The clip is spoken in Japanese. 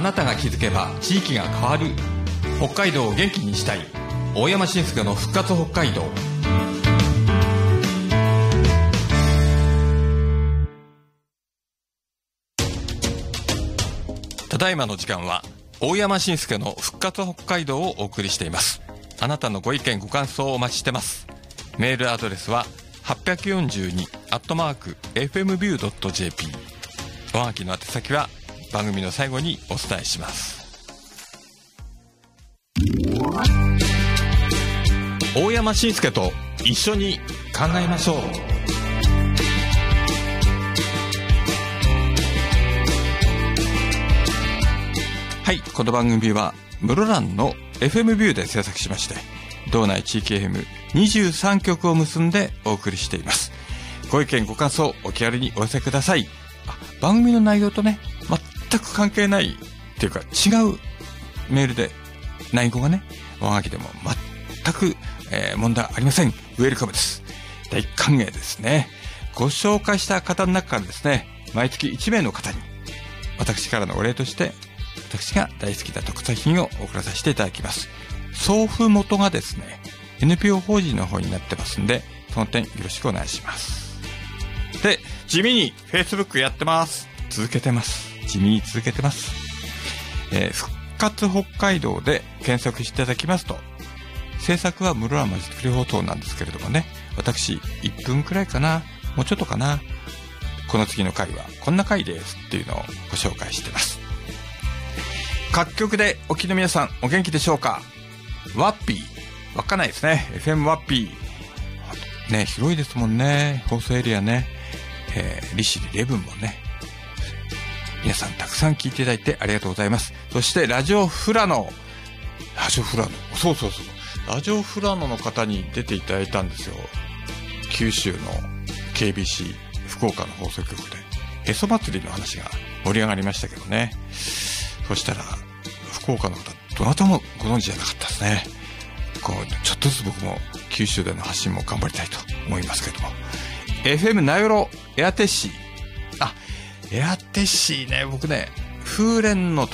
あなたが気づけば地域が変わる。北海道を元気にしたい。大山伸介の復活北海道。ただいまの時間は大山伸介の復活北海道をお送りしています。あなたのご意見ご感想をお待ちしてます。メールアドレスは842@fmview.jp。 おはがきの宛先は番組の最後にお伝えします。大山伸介と一緒に考えましょう。はい、この番組は室蘭の FM ビューで制作しまして、道内地域 FM23 局を結んでお送りしています。ご意見ご感想お気軽にお寄せください。番組の内容とね、全く関係ないっていうか違うメールで内容がね、おはがきでも全く、問題ありません。ウェルカムです。大歓迎ですね。ご紹介した方の中からですね、毎月1名の方に私からのお礼として私が大好きな特産品を送らさせていただきます。送付元がですね NPO 法人の方になってますんで、その点よろしくお願いします。で、地味に Facebook やってます。続けてます。地味に続けてます。復活北海道で検索していただきますと、制作は室蘭まちづくり放送なんですけれどもね、私1分くらいかな、もうちょっとかな、この次の回はこんな回ですっていうのをご紹介してます。各局でお聞きの皆さんお元気でしょうか。ワッピー稚内ですね。 FM ワッピーね、広いですもんね、放送エリアね。利尻レブンもね、皆さんたくさん聞いていただいてありがとうございます。そしてラジオフラノ、そうラジオフラノの方に出ていただいたんですよ。九州の KBC 福岡の放送局でへそ祭りの話が盛り上がりましたけどね。そしたら福岡の方どなたもご存知じゃなかったですね。こうちょっとずつ僕も九州での発信も頑張りたいと思いますけども、 FM 名寄エアテッシー、エアテッシーね、僕ね風蓮の